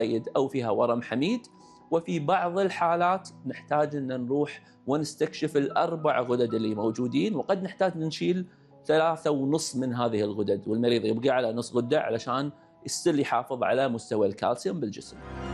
جيد أو فيها ورم حميد. وفي بعض الحالات نحتاج أن نروح ونستكشف الأربع غدد اللي موجودين، وقد نحتاج نشيل 3.5 من هذه الغدد، والمريض يبقى على نص غدة علشان يستل يحافظ على مستوى الكالسيوم بالجسم.